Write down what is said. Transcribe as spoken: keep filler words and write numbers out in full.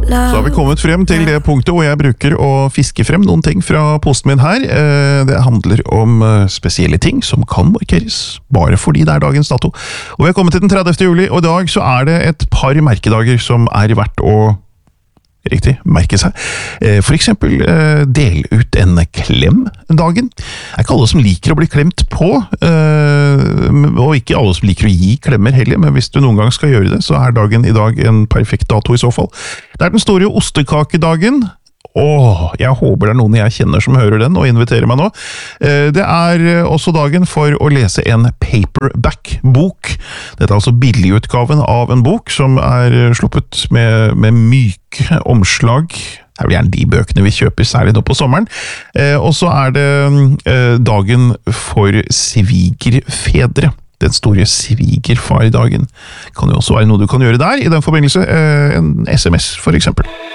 Så har vi kommet frem til det punktet hvor jeg bruker å fiske frem noen ting fra posten min her. Det handler om spesielle ting som kan markeres, bare fordi det er dagens dato. Og vi har kommet til den tredivte juli, og i dag så er det et par merkedager som er verdt å Riktig, merke seg. For eksempel, del ut en klem dagen. Det er ikke alle som liker å bli klemt på, og ikke alle som liker å gi klemmer heller, men hvis du noen gang skal gjøre det, så er dagen i dag en perfekt dato i så fall. Det er den store ostekakedagen. Åh, jeg håper det er noen jeg kjenner som hører den og inviterer meg nå. Det er også dagen for å lese en paperback-bok. Dette er altså billigutgaven av en bok som er sluppet med, med myke omslag. Det er vel gjerne de bøkene vi kjøper, særlig nå på sommeren. Og så er det dagen for svigerfedre. Den store svigerfardagen. Kan jo også være noe du kan gjøre der, i den forbindelse en S M S for eksempel.